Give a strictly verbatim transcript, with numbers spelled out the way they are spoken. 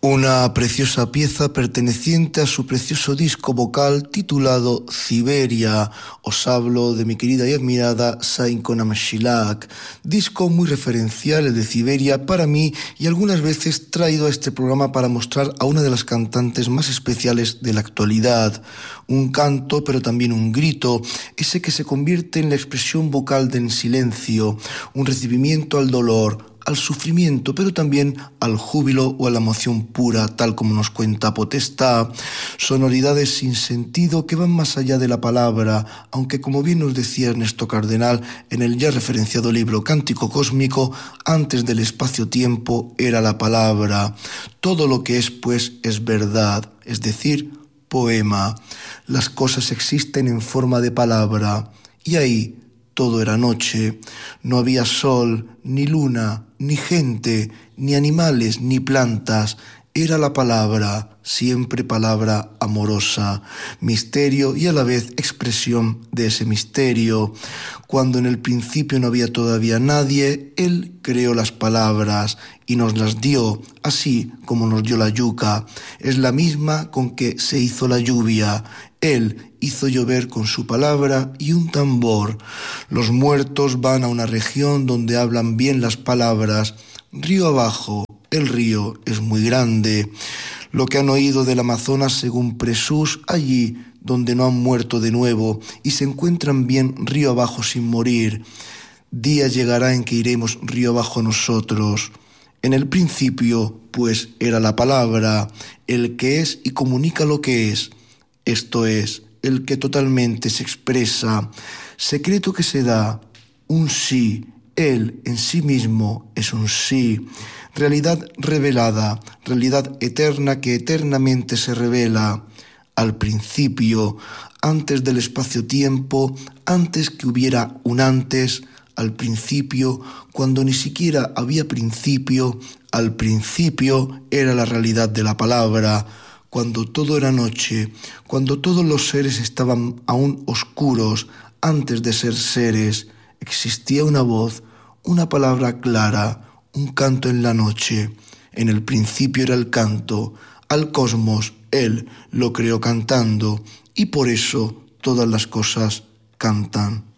Una preciosa pieza perteneciente a su precioso disco vocal titulado Siberia. Os hablo de mi querida y admirada Sainko Namashilak, disco muy referencial, el de Siberia, para mí, y algunas veces traído a este programa para mostrar a una de las cantantes más especiales de la actualidad. Un canto, pero también un grito, ese que se convierte en la expresión vocal del silencio, un recibimiento al dolor, al sufrimiento, pero también al júbilo o a la emoción pura, tal como nos cuenta Potestá. Sonoridades sin sentido que van más allá de la palabra, aunque, como bien nos decía Ernesto Cardenal en el ya referenciado libro Cántico Cósmico, antes del espacio-tiempo era la palabra. Todo lo que es, pues, es verdad, es decir, poema. Las cosas existen en forma de palabra, y ahí todo era noche. No había sol, ni luna, ni gente, ni animales, ni plantas. Era la palabra, siempre palabra amorosa, misterio y a la vez expresión de ese misterio. Cuando en el principio no había todavía nadie, Él creó las palabras y nos las dio, así como nos dio la yuca. Es la misma con que se hizo la lluvia. Él hizo llover con su palabra y un tambor. Los muertos van a una región donde hablan bien las palabras. Río abajo, el río es muy grande. Lo que han oído del Amazonas según Presús, allí donde no han muerto de nuevo y se encuentran bien río abajo sin morir. Día llegará en que iremos río abajo nosotros. En el principio, pues, era la palabra, el que es y comunica lo que es. Esto es, el que totalmente se expresa, secreto que se da, un sí, él en sí mismo es un sí, realidad revelada, realidad eterna que eternamente se revela, al principio, antes del espacio-tiempo, antes que hubiera un antes, al principio, cuando ni siquiera había principio, al principio era la realidad de la palabra, cuando todo era noche, cuando todos los seres estaban aún oscuros, antes de ser seres, existía una voz, una palabra clara, un canto en la noche. En el principio era el canto, al cosmos Él lo creó cantando, y por eso todas las cosas cantan.